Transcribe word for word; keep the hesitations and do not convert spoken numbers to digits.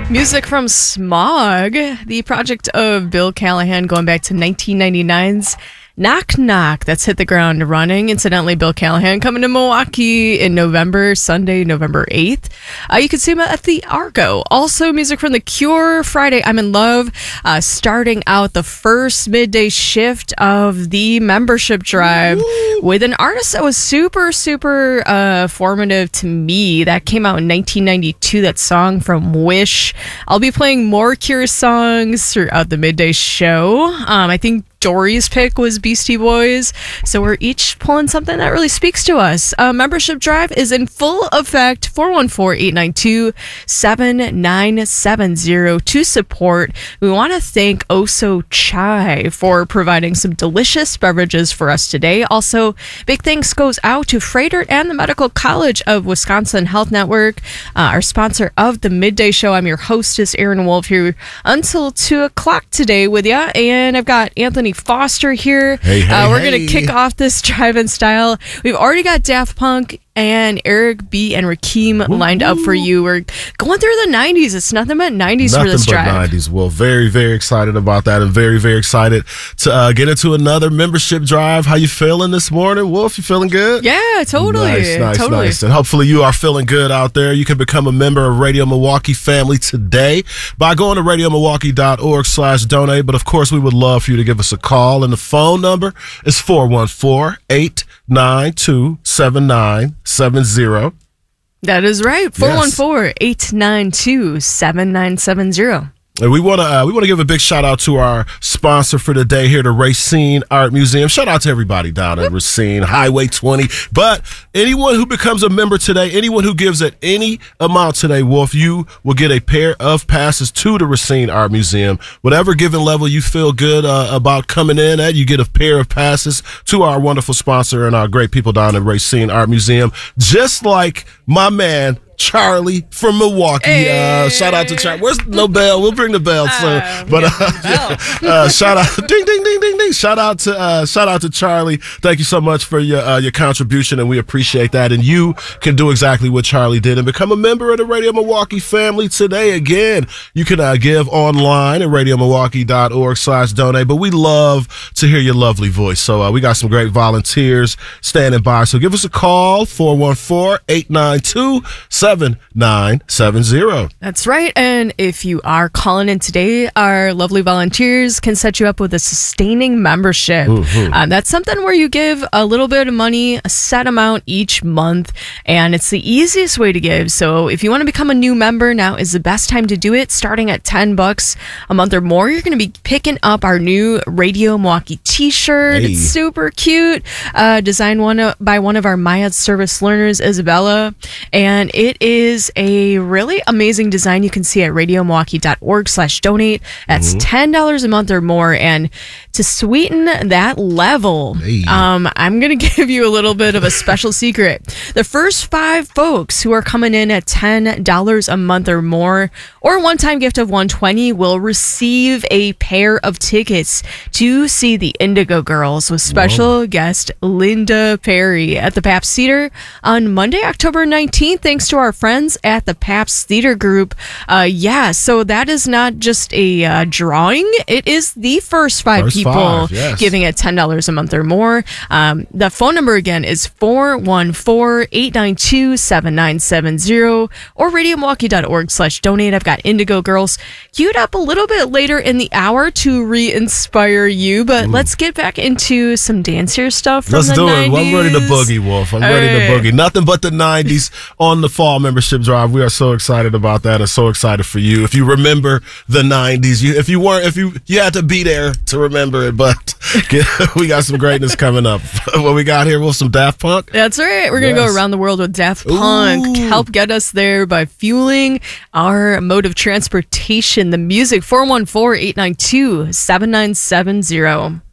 Music from Smog, the project of Bill Callahan going back to nineteen ninety-nine's Knock Knock. That's hit the ground running. Incidentally, Bill Callahan coming to Milwaukee in November, Sunday, November eighth. Uh, you can see him at the Argo. Also, music from The Cure, Friday, I'm in Love. Uh, starting out the first midday shift of the membership drive Woo! With an artist that was super, super uh, formative to me. That came out in nineteen ninety-two, that song from Wish. I'll be playing more Cure songs throughout the midday show. Um, I think Dory's pick was Beastie Boys, so we're each pulling something that really speaks to us. Uh, membership drive is in full effect. Four one four, eight nine two, seven nine seven zero to support. We want to thank Oso Chai for providing some delicious beverages for us today. Also, big thanks goes out to Freighter and the Medical College of Wisconsin Health Network, uh, our sponsor of the Midday Show. I'm your hostess, Erin Wolf, here until two o'clock today with you, and I've got Anthony Foster here. Hey, hey, uh, we're hey. going to kick off this drive-in style. We've already got Daft Punk and Eric B. and Rakim Woo-hoo. lined up for you. We're going through the nineties. It's nothing but nineties Nothing for this but drive. nineties. Well, very, very excited about that, and very, very excited to uh, get into another membership drive. How you feeling this morning, Wolf? You feeling good? Yeah, totally. Nice, nice, totally. nice. And hopefully you are feeling good out there. You can become a member of Radio Milwaukee family today by going to radio milwaukee dot org slash donate. But of course, we would love for you to give us a call, and the phone number is four one four, eight nine two, seven nine seven zero. That is right. four one four, eight nine two, seven nine seven zero. And we want to uh, we want to give a big shout out to our sponsor for the day here, the Racine Art Museum. Shout out to everybody down at Racine, Highway twenty. But anyone who becomes a member today, anyone who gives at any amount today, Wolf, you will get a pair of passes to the Racine Art Museum. Whatever given level you feel good uh, about coming in at, you get a pair of passes to our wonderful sponsor and our great people down at Racine Art Museum. Just like my man Charlie from Milwaukee. Hey. Uh, shout out to Charlie. Where's no bell? We'll bring the bell soon. Uh, but uh, uh, shout out, ding, ding, ding, ding, ding. Shout out to uh, shout out to Charlie. Thank you so much for your uh, your contribution, and we appreciate that. And you can do exactly what Charlie did and become a member of the Radio Milwaukee family today. Again, you can uh, give online at radio milwaukee dot org slash donate. But we love to hear your lovely voice. So uh, we got some great volunteers standing by. So give us a call, four one four, eight nine two, seven nine seven zero. That's right. And if you are calling in today, our lovely volunteers can set you up with a sustaining membership. Mm-hmm. Uh, that's something where you give a little bit of money, a set amount each month, and it's the easiest way to give. So if you want to become a new member, now is the best time to do it. Starting at ten bucks a month or more, you're going to be picking up our new Radio Milwaukee t-shirt. Hey. It's super cute, uh, designed one of, by one of our Maya service learners, Isabella, and it is a really amazing design. You can see at radio milwaukee dot org slash donate. That's Mm-hmm. ten dollars a month or more. And to sweeten that level, Hey. um, I'm going to give you a little bit of a special secret. The first five folks who are coming in at ten dollars a month or more, or a one-time gift of one hundred twenty dollars, will receive a pair of tickets to see the Indigo Girls with special Whoa. guest Linda Perry at the Pabst Theater on Monday, October nineteenth, thanks to our friends at the Pabst Theater Group. Uh, yeah, so that is not just a uh, drawing. It is the first five First people five, yes. giving at ten dollars a month or more. Um, the phone number again is four one four, eight nine two, seven nine seven zero or radio milwaukee dot org slash donate. I've got Indigo Girls queued up a little bit later in the hour to re-inspire you, but mm. let's get back into some dancier stuff from Let's the do nineties. it. Well, I'm ready to boogie, Wolf. I'm All ready right. to boogie. Nothing but the nineties on the fall membership drive. We are so excited about that and so excited for you. If you remember the nineties, you if you weren't, if you you had to be there to remember it, but we got some greatness coming up. What we got here, Wolf, some Daft Punk? That's right. We're going to Yes. go around the world with Daft Punk. Ooh. Help get us there by fueling our mode of transportation. The music, four one four, eight nine two, seven nine seven zero.